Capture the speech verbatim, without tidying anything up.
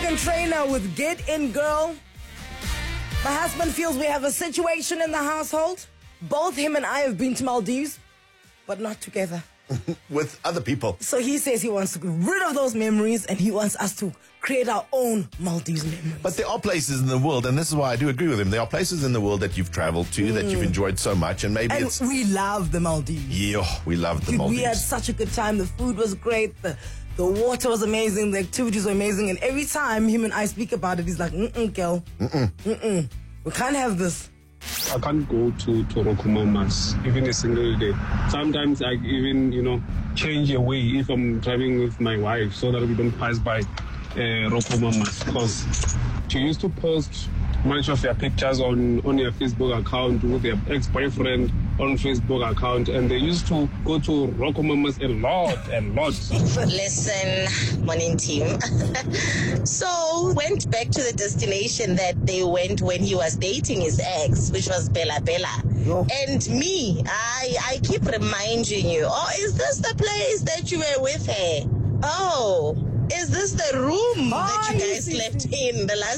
Meghan Trainor with Get In Girl. My husband feels we have a situation in the household. Both him and I have been to Maldives, but not together. With other people. So he says he wants to get rid of those memories and he wants us to create our own Maldives memories. But there are places in the world, and this is why I do agree with him, there are places in the world that you've traveled to, mm. that you've enjoyed so much, and maybe and it's... we love the Maldives. Yeah, we love the Dude, Maldives. We had such a good time. The food was great. The, the water was amazing. The activities were amazing. And every time him and I speak about it, he's like, mm-mm, girl. Mm-mm. Mm-mm. We can't have this. I can't go to Torokumamas even a single day. Sometimes I even, you know, change a way if I'm driving with my wife so that we don't pass by uh, Rokumamas, because she used to post much of her pictures on, on her Facebook account with her ex-boyfriend on Facebook account, and they used to go to Rokumamas a lot, a lot. Listen, morning team. So went back to the destination that they went when he was dating his ex, which was Bella Bella. Oh. And me, I I keep reminding you, oh, is this the place that you were with her? Oh, is this the room that you guys slept in the last